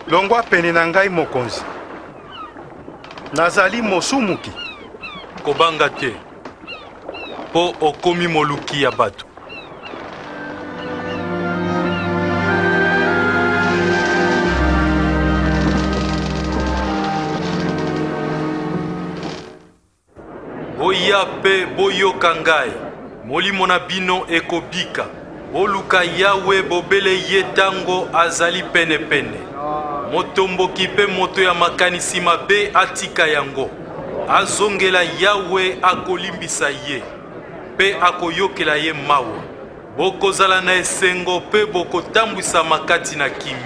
longwa pene na ngai mokonzi. Nazali mosumuki. Kobanga te. Po okomi moluki ya bato. Boya pe boyoka ngai. Molimo na bino ekobika. Boluka Yawe bobele ye tango azali pene pene. Motomboki pe moto ya makanisi mabe atika yango. Azongela Yawe akolimbisa ye. Pe akoyokela ye mawa. Bokozala na esengo pe bokotambwisa makati na kimi.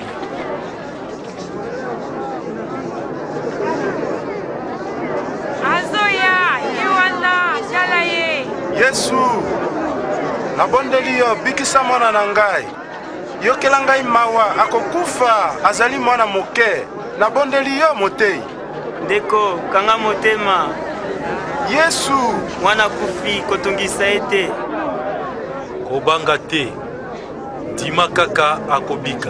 Azoya, Iwana, Jalaye. Yesu, nabondeli yo bikisa mwana na ngai. Yokela ngai mawa akokufa azali mwana moke. Nabondeli yo motei. Ndeko, kanga motema. Yesu, Mwana kufi kotungisa ete. Kobanga te. Ndima kaka akobika.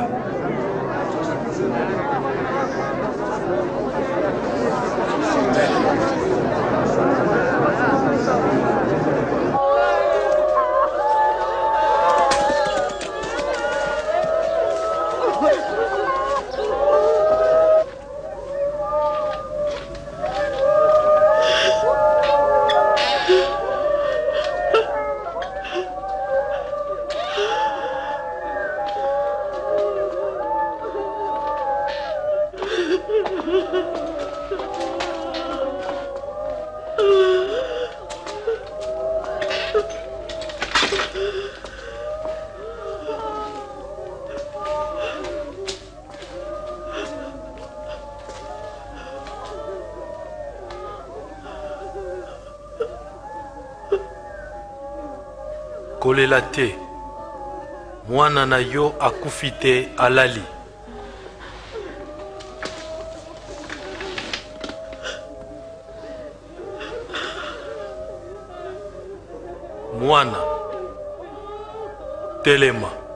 Kolela te. Mwana na yo akufi te alali. Mwana telema.